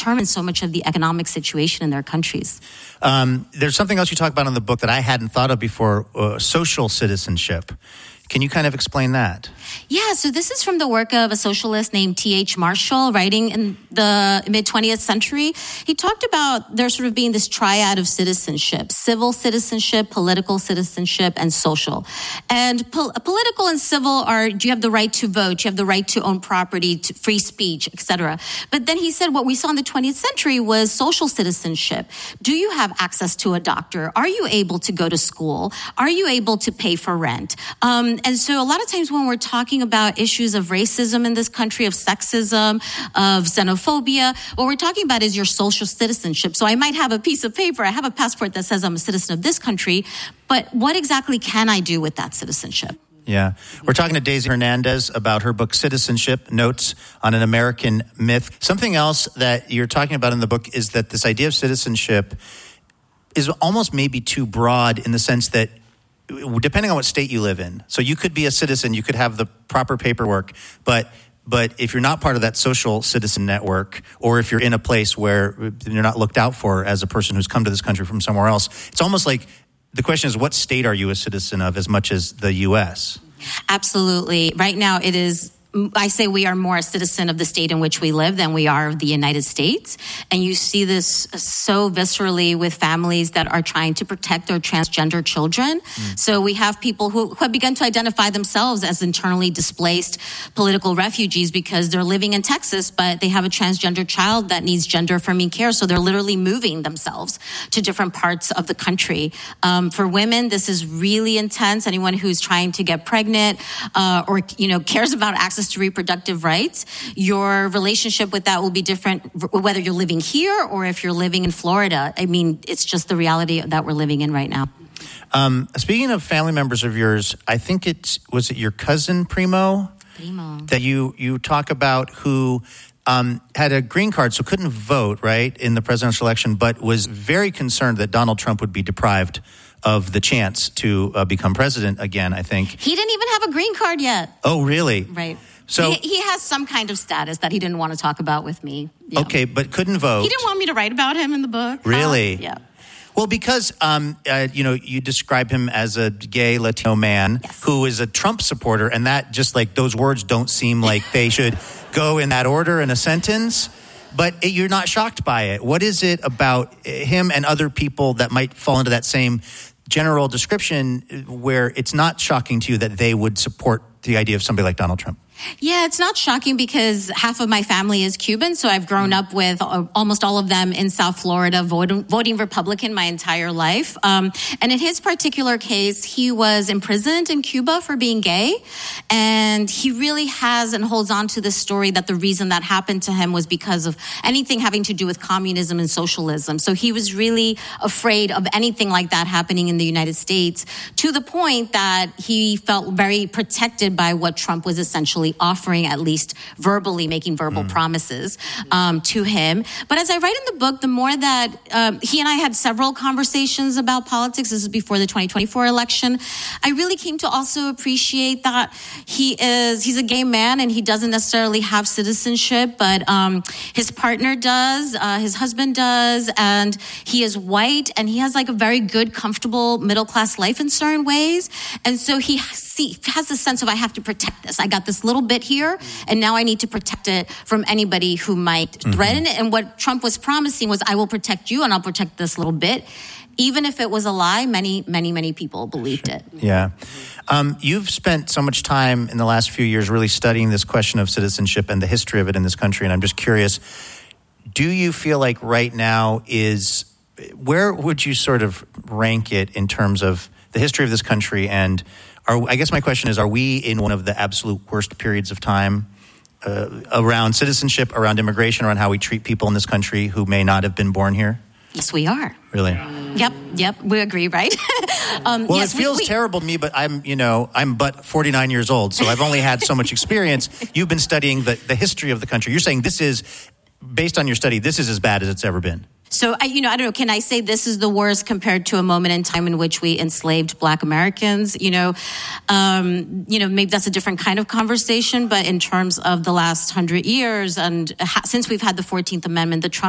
determine so much of the economic situation in their countries. There's something else you talk about in the book that I hadn't thought of before, social citizenship. Can you kind of explain that? Yeah, so this is from the work of a socialist named T.H. Marshall, writing in the mid-20th century. He talked about there sort of being this triad of citizenship: civil citizenship, political citizenship, and social. And political and civil are, do you have the right to vote? You have the right to own property, to free speech, etc. But then he said what we saw in the 20th century was social citizenship. Do you have access to a doctor? Are you able to go to school? Are you able to pay for rent? And so a lot of times when we're talking about issues of racism in this country, of sexism, of xenophobia, what we're talking about is your social citizenship. So I might have a piece of paper, I have a passport that says I'm a citizen of this country, but what exactly can I do with that citizenship? Yeah. We're talking to Daisy Hernandez about her book, Citizenship, Notes on an American Myth. Something else that you're talking about in the book is that this idea of citizenship is almost maybe too broad, in the sense that depending on what state you live in. So you could be a citizen, you could have the proper paperwork, but if you're not part of that social citizen network, or if you're in a place where you're not looked out for as a person who's come to this country from somewhere else, it's almost like the question is, what state are you a citizen of, as much as the U.S.? Absolutely. Right now it is, I say we are more a citizen of the state in which we live than we are of the United States. And you see this so viscerally with families that are trying to protect their transgender children. So we have people who have begun to identify themselves as internally displaced political refugees because they're living in Texas, but they have a transgender child that needs gender-affirming care. So they're literally moving themselves to different parts of the country. For women, this is really intense. Anyone who's trying to get pregnant or cares about access to reproductive rights, your relationship with that will be different whether you're living here or if you're living in Florida. I mean, it's just the reality that we're living in right now. Speaking of family members of yours, I think was it your cousin Primo? That you talk about, who had a green card, so couldn't vote, right, in the presidential election, but was very concerned that Donald Trump would be deprived of the chance to become president again, I think. He didn't even have a green card yet. Oh, really? Right. So he has some kind of status that he didn't want to talk about with me. Yeah. Okay, but couldn't vote. He didn't want me to write about him in the book. Really? Yeah. Well, because, you describe him as a gay Latino man who is a Trump supporter, and that just like those words don't seem like they should go in that order in a sentence. But you're not shocked by it. What is it about him and other people that might fall into that same general description where it's not shocking to you that they would support the idea of somebody like Donald Trump? Yeah, it's not shocking because half of my family is Cuban, so I've grown up with almost all of them in South Florida voting Republican my entire life. And in his particular case, he was imprisoned in Cuba for being gay, and he really has and holds on to this story that the reason that happened to him was because of anything having to do with communism and socialism. So he was really afraid of anything like that happening in the United States, to the point that he felt very protected by what Trump was essentially offering, at least verbally, making verbal promises to him. But as I write in the book, the more that he and I had several conversations about politics, this is before the 2024 election, I really came to also appreciate that he's a gay man and he doesn't necessarily have citizenship, but his partner does, his husband does, and he is white and he has like a very good, comfortable middle-class life in certain ways. And so he has a sense of, I have to protect this. I got this little bit here, and now I need to protect it from anybody who might threaten it. And what Trump was promising was, I will protect you and I'll protect this little bit. Even if it was a lie, many, many, many people believed it. Yeah. You've spent so much time in the last few years really studying this question of citizenship and the history of it in this country, and I'm just curious, do you feel like right now where would you sort of rank it in terms of the history of this country? And I guess my question is, are we in one of the absolute worst periods of time around citizenship, around immigration, around how we treat people in this country who may not have been born here? Yes, we are. Really? Yep, we agree, right? It feels terrible to me, but I'm but 49 years old, so I've only had so much experience. You've been studying the history of the country. You're saying this is, based on your study, this is as bad as it's ever been. So, I don't know, can I say this is the worst compared to a moment in time in which we enslaved Black Americans? Maybe that's a different kind of conversation, but in terms of the last 100 years, and since we've had the 14th Amendment, the Trump